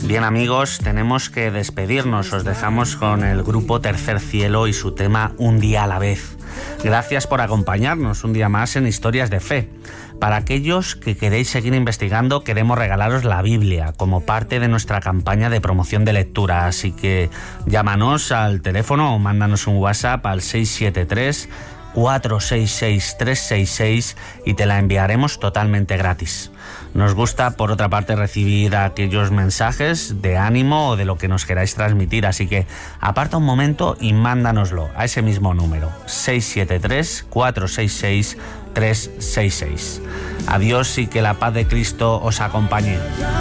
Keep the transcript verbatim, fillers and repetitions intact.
Bien, amigos, tenemos que despedirnos. Os dejamos con el grupo Tercer Cielo y su tema Un día a la vez. Gracias por acompañarnos un día más en Historias de Fe. Para aquellos que queréis seguir investigando, queremos regalaros la Biblia como parte de nuestra campaña de promoción de lectura. Así que llámanos al teléfono o mándanos un WhatsApp al seis siete tres, cuatro seis seis, tres seis seis y te la enviaremos totalmente gratis. Nos gusta, por otra parte, recibir aquellos mensajes de ánimo o de lo que nos queráis transmitir, así que aparta un momento y mándanoslo a ese mismo número, seis siete tres, cuatro seis seis, tres seis seis. Adiós y que la paz de Cristo os acompañe.